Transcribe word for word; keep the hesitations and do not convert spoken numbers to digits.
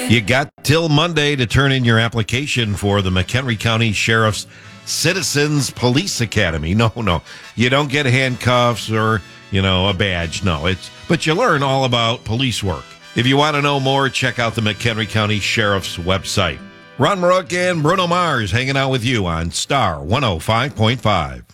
You got till Monday to turn in your application for the McHenry County Sheriff's Citizens Police Academy. No, no, you don't get handcuffs or, you know, a badge. No, it's but you learn all about police work. If you want to know more, check out the McHenry County Sheriff's website. Ron Marook and Bruno Mars hanging out with you on Star one oh five point five.